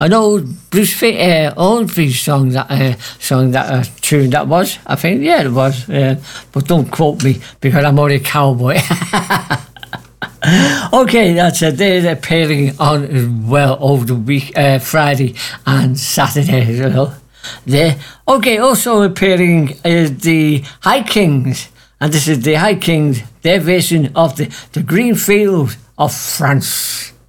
an old old Bruce song that tune that was. I think it was. But don't quote me because I'm only a cowboy. Okay, that's it. They're appearing on as well over the week, Friday and Saturday as well. There. Okay, also appearing is the High Kings, and this is the High Kings, their version of the Green Fields of France.